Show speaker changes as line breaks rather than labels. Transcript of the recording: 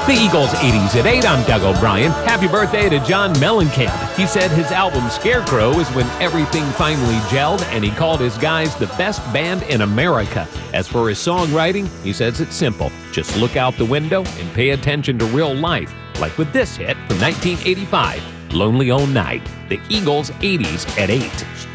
The Eagles 80s at 8. I'm Doug O'Brien. Happy birthday to John Mellencamp. He said his album Scarecrow is when everything finally gelled, and he called his guys the best band in America. As for his songwriting, he says it's simple. Just look out the window and pay attention to real life, like with this hit from 1985, Lonely Old Night. The Eagles 80s at 8.